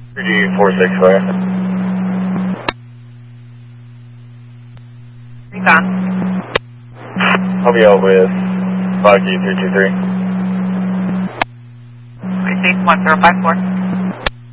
3G46 clear. Recon. I'll be out with Foggy 323. Receive 1054.